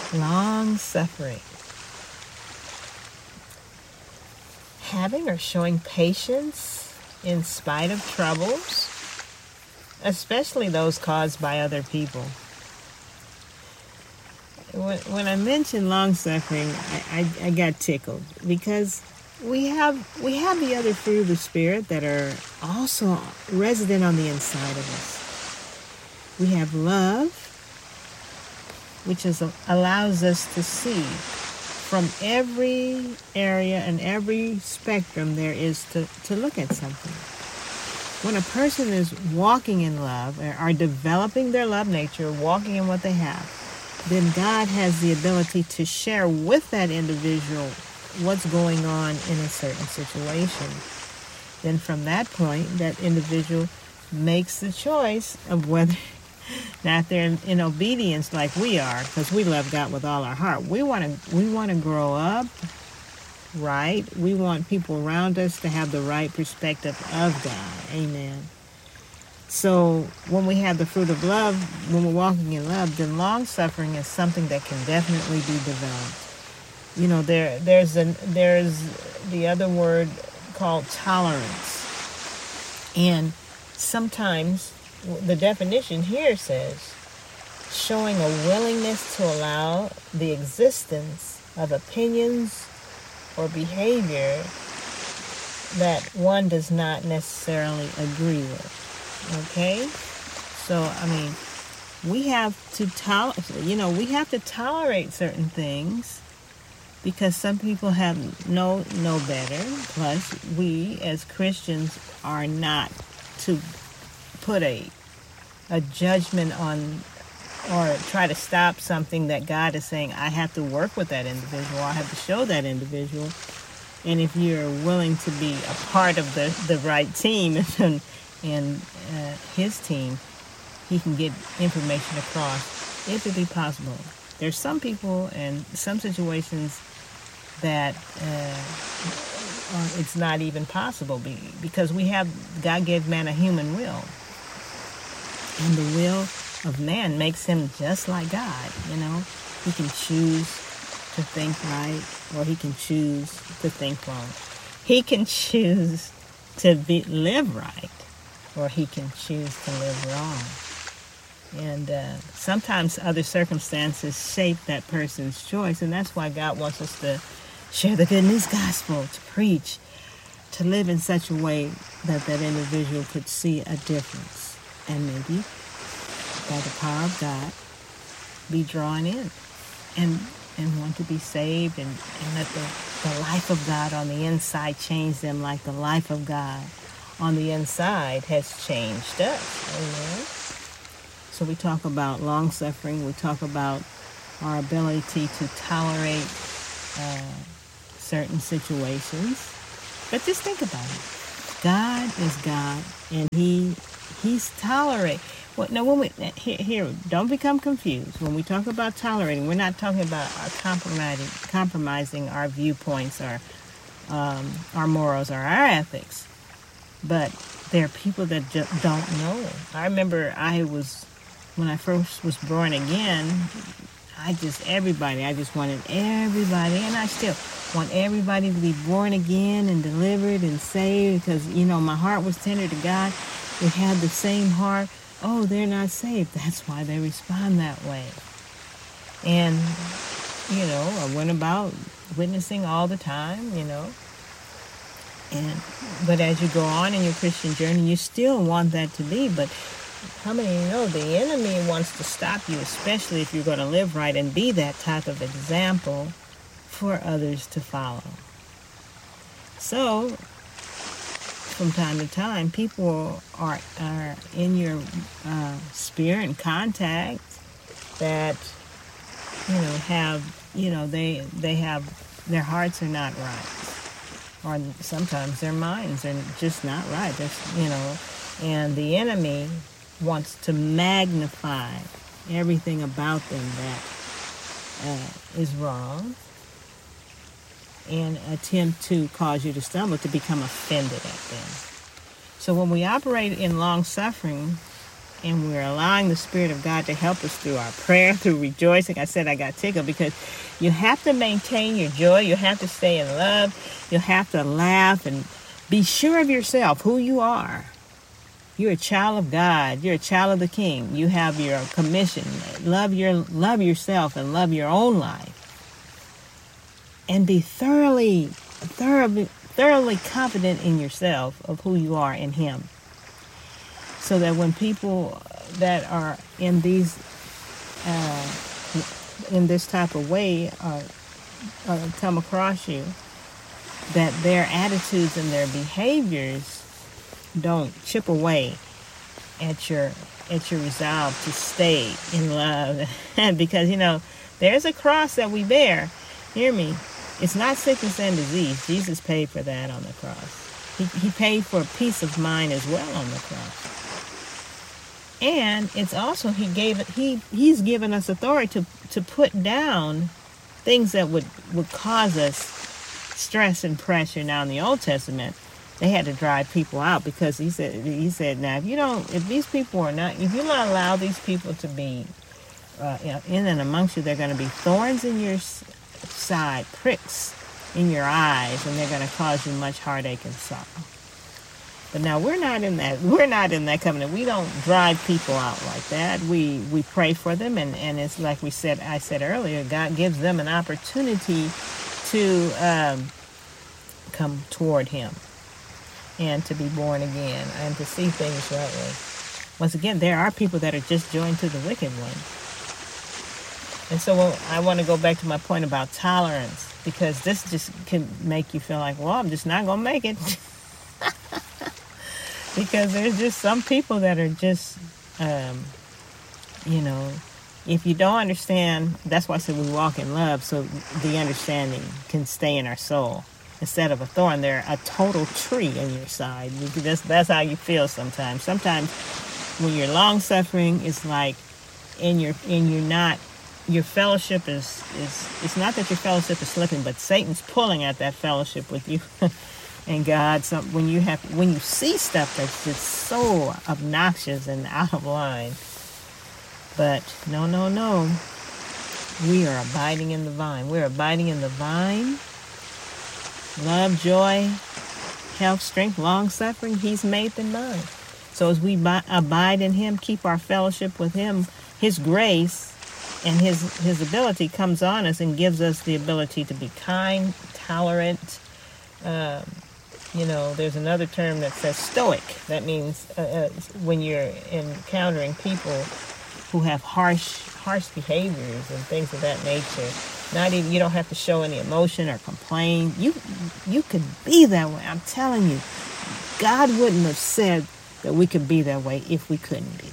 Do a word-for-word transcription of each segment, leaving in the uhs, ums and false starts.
Long suffering. Having or showing patience in spite of troubles, especially those caused by other people. When, when I mentioned long suffering, I, I, I got tickled because we have we have the other fruit of the Spirit that are also resident on the inside of us. We have love, which is allows us to see from every area and every spectrum there is to, to look at something. When a person is walking in love, or are developing their love nature, walking in what they have, then God has the ability to share with that individual what's going on in a certain situation. Then from that point, that individual makes the choice of whether not they're in, in obedience like we are, because we love God with all our heart. We want to we want to grow up right. We want people around us to have the right perspective of God. Amen. So when we have the fruit of love, when we're walking in love, then long suffering is something that can definitely be developed. You know, there there's a there's the other word called tolerance. And sometimes the definition here says showing a willingness to allow the existence of opinions or behavior that one does not necessarily agree with. Okay? So, I mean, we have to tolerate, you know, we have to tolerate certain things because some people have know know better. Plus, we as Christians are not to put a a judgment on or try to stop something that God is saying, I have to work with that individual, I have to show that individual. And if you're willing to be a part of the, the right team and, and uh, his team, he can get information across if it be possible. There's some people and some situations that uh, it's not even possible because we have, God gave man a human will. And the will of man makes him just like God, you know. He can choose to think right or he can choose to think wrong. He can choose to be, live right or he can choose to live wrong. And uh, sometimes other circumstances shape that person's choice. And that's why God wants us to share the good news gospel, to preach, to live in such a way that that individual could see a difference. And maybe by the power of God, be drawn in and and want to be saved and, and let the, the life of God on the inside change them like the life of God on the inside has changed us. Amen. So we talk about long suffering. We talk about our ability to tolerate uh, certain situations. But just think about it. God is God, and He He's tolerate. Well, no, when we here, here, don't become confused. When we talk about tolerating, we're not talking about our compromising, compromising our viewpoints, our um, our morals, or our ethics. But there are people that just don't know. I remember I was when I first was born again. I just everybody. I just wanted everybody, and I still want everybody to be born again and delivered and saved because you know my heart was tender to God. We had the same heart. Oh, they're not saved. That's why they respond that way. And, you know, I went about witnessing all the time, you know. And but as you go on in your Christian journey, you still want that to be. But how many of you know the enemy wants to stop you, especially if you're going to live right and be that type of example for others to follow. So from time to time, people are are in your uh, sphere and contact that you know have you know they they have their hearts are not right, or sometimes their minds are just not right. There's, you know, and the enemy wants to magnify everything about them that uh, is wrong, and attempt to cause you to stumble, to become offended at them. So when we operate in long suffering, and we're allowing the Spirit of God to help us through our prayer, through rejoicing. I said I got tickled because you have to maintain your joy. You have to stay in love. You have to laugh and be sure of yourself, who you are. You're a child of God. You're a child of the King. You have your commission. Love your love yourself and love your own life. And be thoroughly, thoroughly, thoroughly confident in yourself of who you are in Him. So that when people that are in these, uh, in this type of way, uh, uh, come across you, that their attitudes and their behaviors don't chip away at your at your resolve to stay in love. Because, you know, there's a cross that we bear. Hear me. It's not sickness and disease. Jesus paid for that on the cross. He, he paid for peace of mind as well on the cross. And it's also, he gave it, he, he's given us authority to, to put down things that would, would cause us stress and pressure. Now in the Old Testament, they had to drive people out because he said, he said, now if you don't, if these people are not, if you not allow these people to be uh, in and amongst you, they're going to be thorns in your side, pricks in your eyes, and they're going to cause you much heartache and sorrow. But now we're not in that. We're not in that covenant. We don't drive people out like that. We we pray for them, and, and it's like we said. I said earlier, God gives them an opportunity to um, come toward Him and to be born again and to see things rightly. Once again, there are people that are just joined to the wicked one. And so well, I want to go back to my point about tolerance, because this just can make you feel like, well, I'm just not going to make it. Because there's just some people that are just, um, you know, if you don't understand, that's why I said we walk in love, so the understanding can stay in our soul. Instead of a thorn, they're a total tree in your side. That's, that's how you feel sometimes. Sometimes when you're long-suffering, it's like, and you're, and you're not, your fellowship is, is, it's not that your fellowship is slipping, but Satan's pulling at that fellowship with you. And God, so when you have, when you see stuff that's just so obnoxious and out of line, but no, no, no, we are abiding in the vine. We're abiding in the vine. Love, joy, health, strength, long suffering. He's made them mine. So as we bi- abide in Him, keep our fellowship with Him, His grace and His His ability comes on us and gives us the ability to be kind, tolerant. Um, You know, there's another term that says stoic. That means uh, uh, when you're encountering people who have harsh, harsh behaviors and things of that nature. Not even, you don't have to show any emotion or complain. You, you could be that way. I'm telling you, God wouldn't have said that we could be that way if we couldn't be.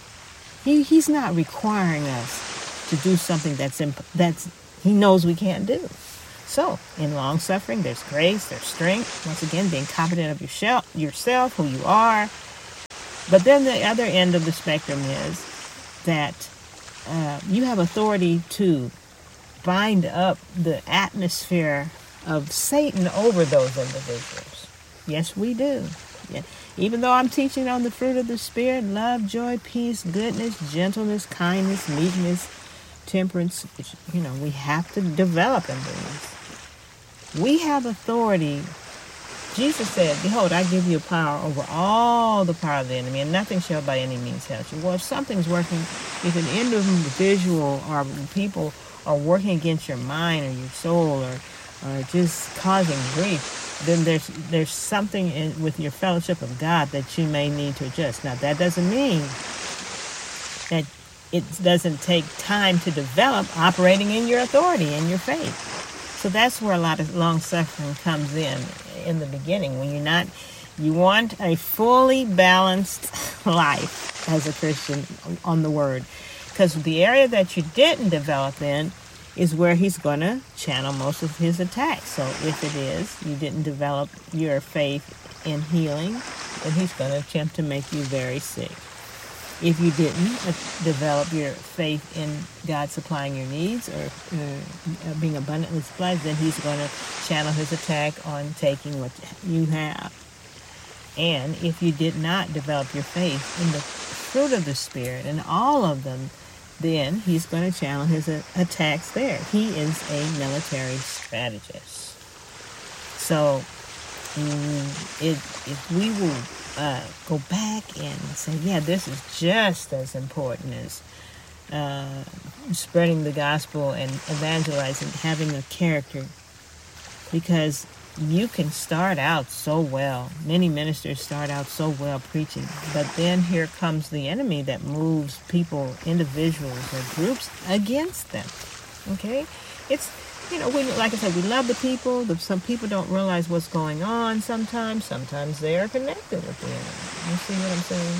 He, he's not requiring us to do something that's imp- that's He knows we can't do. So, in long suffering, there's grace, there's strength. Once again, being confident of yourself, yourself, who you are. But then the other end of the spectrum is that uh, you have authority to bind up the atmosphere of Satan over those individuals. Yes, we do. Yeah. Even though I'm teaching on the fruit of the Spirit, love, joy, peace, goodness, gentleness, kindness, meekness, temperance, which, you know, we have to develop in these. We have authority. Jesus said, behold, I give you power over all the power of the enemy, and nothing shall by any means hurt you. Well, if something's working, if an individual or people are working against your mind or your soul, or, or just causing grief, then there's there's something in, with your fellowship of God that you may need to adjust. Now, that doesn't mean that it doesn't take time to develop operating in your authority and your faith. So that's where a lot of long suffering comes in, in the beginning, when you're not, you want a fully balanced life as a Christian on the Word. Because the area that you didn't develop in is where He's going to channel most of His attacks. So if it is, you didn't develop your faith in healing, then He's going to attempt to make you very sick. If you didn't develop your faith in God supplying your needs or uh, being abundantly supplied, then He's going to channel His attack on taking what you have. And if you did not develop your faith in the fruit of the Spirit, and all of them, then he's going to channel his uh, attacks there. He is a military strategist. So mm, it, if we will uh, go back and say, yeah, this is just as important as uh, spreading the gospel and evangelizing, having a character, because you can start out so well. Many ministers start out so well preaching, but then here comes the enemy that moves people, individuals or groups against them. Okay? It's, you know, we, like I said, we love the people, but some people don't realize what's going on sometimes. Sometimes they are connected with the enemy. You see what I'm saying?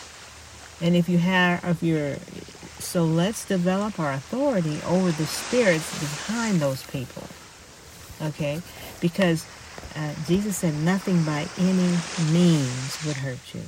And if you have, if you're, so let's develop our authority over the spirits behind those people. Okay? Because uh, Jesus said nothing by any means would hurt you.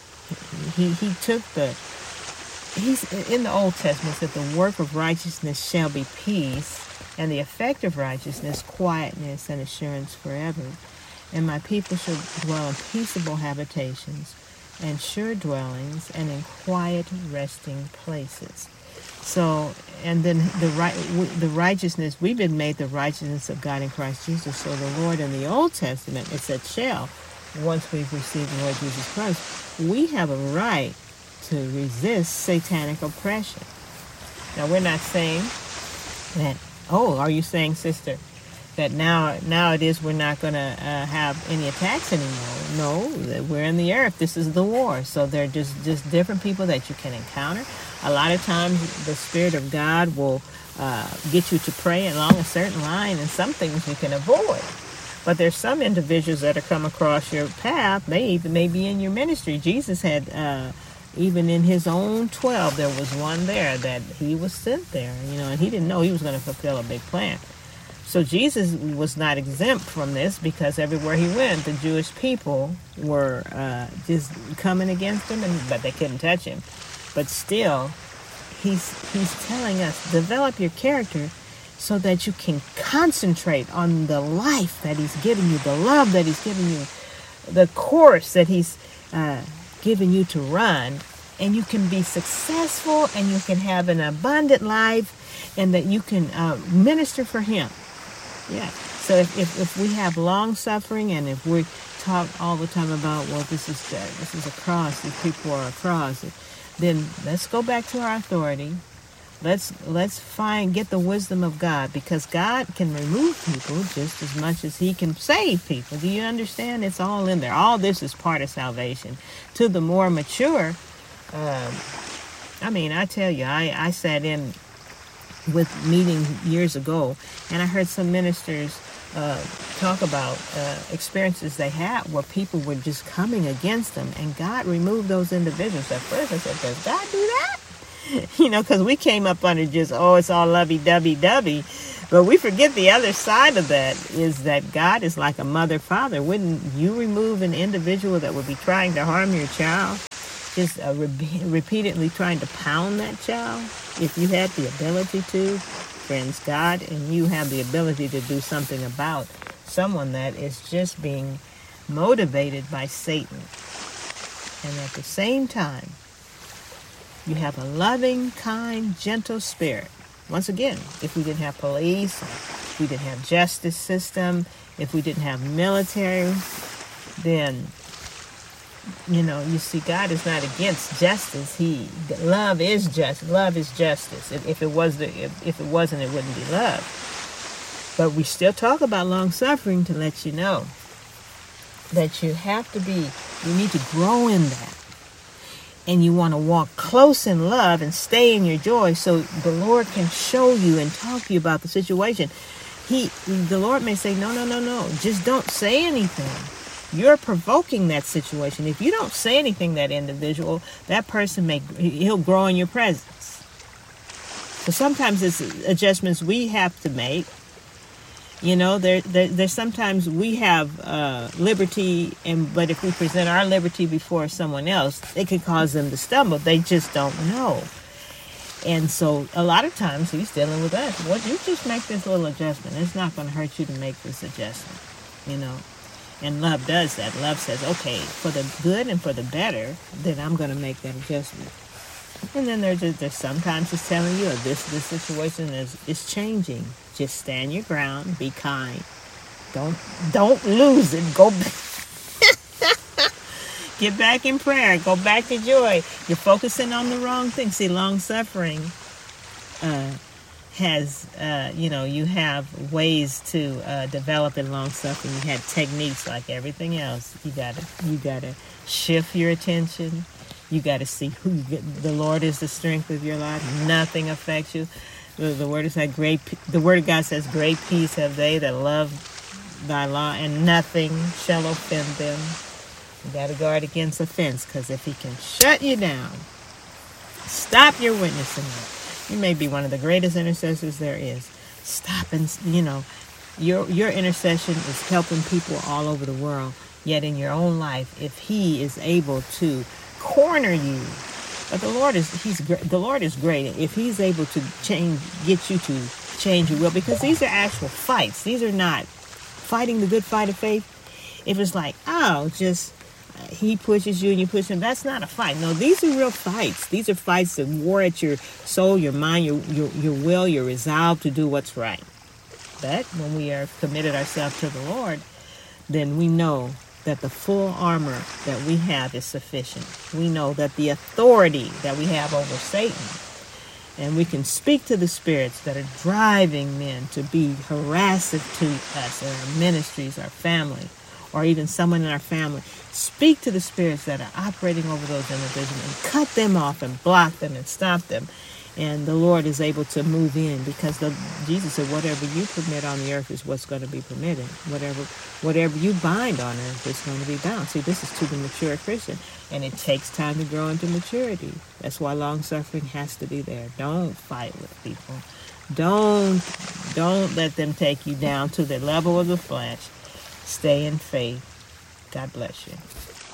He he took the, he's in the Old Testament said the work of righteousness shall be peace, and the effect of righteousness quietness and assurance forever. And my people shall dwell in peaceable habitations and sure dwellings and in quiet resting places. So, and then the right, the righteousness, we've been made the righteousness of God in Christ Jesus. So the Lord in the Old Testament, it said shall, once we've received the Lord Jesus Christ, we have a right to resist satanic oppression. Now, we're not saying that, oh, are you saying, sister, that now now it is we're not going to uh, have any attacks anymore? No, that we're in the earth. This is the war. So they're just, just different people that you can encounter. A lot of times the Spirit of God will uh, get you to pray along a certain line, and some things you can avoid. But there's some individuals that are come across your path. They even may be in your ministry. Jesus had, uh, even in his own twelve, there was one there that he was sent there, you know, and he didn't know he was going to fulfill a big plan. So Jesus was not exempt from this, because everywhere he went, the Jewish people were uh, just coming against him, and, but they couldn't touch him. But still, he's he's telling us, develop your character so that you can concentrate on the life that he's giving you, the love that he's giving you, the course that he's uh, giving you to run, and you can be successful, and you can have an abundant life, and that you can uh, minister for him. Yeah. So if, if, if we have long suffering, and if we talk all the time about, well, this is uh, this is a cross, these people are a cross, then let's go back to our authority. Let's let's find get the wisdom of God, because God can remove people just as much as he can save people. Do you understand? It's all in there. All this is part of salvation. To the more mature, um, I mean, I tell you, I, I sat in with meetings years ago, and I heard some ministers uh, talk about uh, experiences they had where people were just coming against them, and God removed those individuals. At first I said, does God do that? You know, because we came up under just, oh, it's all lovey-dovey-dovey. But we forget the other side of that is that God is like a mother, father. Wouldn't you remove an individual that would be trying to harm your child? Just uh, re- repeatedly trying to pound that child? If you had the ability to, friends, God and you have the ability to do something about someone that is just being motivated by Satan. And at the same time, you have a loving, kind, gentle spirit. Once again, if we didn't have police, if we didn't have justice system, if we didn't have military, then, you know, you see, God is not against justice. He, love is just, love is justice. If, if it was the, if, if it wasn't, it wouldn't be love. But we still talk about long suffering to let you know that you have to be, you need to grow in that. And you want to walk close in love and stay in your joy, so the Lord can show you and talk to you about the situation. He, the Lord may say, no, no, no, no, just don't say anything. You're provoking that situation. If you don't say anything, that individual, that person may, he'll grow in your presence. So sometimes it's adjustments we have to make. You know, there, there there's sometimes we have uh, liberty, and but if we present our liberty before someone else, it could cause them to stumble. They just don't know. And so a lot of times he's dealing with us. Well, you just make this little adjustment. It's not going to hurt you to make this adjustment, you know. And love does that. Love says, okay, for the good and for the better, then I'm going to make that adjustment. And then there's just, there's sometimes it's telling you, oh, this this situation is is changing. Just stand your ground. Be kind. Don't don't lose it. Go back. Get back in prayer. Go back to joy. You're focusing on the wrong thing. See, long suffering uh, has, uh, you know, you have ways to uh, develop in long suffering. You have techniques like everything else. You gotta you gotta shift your attention. You got to see who you, the Lord is the strength of your life. Nothing affects you. The, the word is that great. The word of God says, "Great peace have they that love thy law, and nothing shall offend them." You got to guard against offense, because if he can shut you down, stop your witnessing. You may be one of the greatest intercessors there is. Stop and you know, your your intercession is helping people all over the world. Yet in your own life, if he is able to corner you, but the Lord is he's the Lord is great. If he's able to change, get you to change your will, because these are actual fights. These are not fighting the good fight of faith. If it's like, oh, just uh, he pushes you and you push him, that's not a fight. No, these are real fights. These are fights that war at your soul, your mind, your your, your will, your resolve to do what's right. But when we are committed ourselves to the Lord, then we know that the full armor that we have is sufficient. We know that the authority that we have over Satan, and we can speak to the spirits that are driving men to be harassive to us, or our ministries, our family, or even someone in our family. Speak to the spirits that are operating over those individuals and cut them off and block them and stop them. And the Lord is able to move in, because the, Jesus said, whatever you permit on the earth is what's going to be permitted. Whatever whatever you bind on earth is going to be bound. See, this is to the mature Christian, and it takes time to grow into maturity. That's why long suffering has to be there. Don't fight with people. Don't, don't let them take you down to the level of the flesh. Stay in faith. God bless you.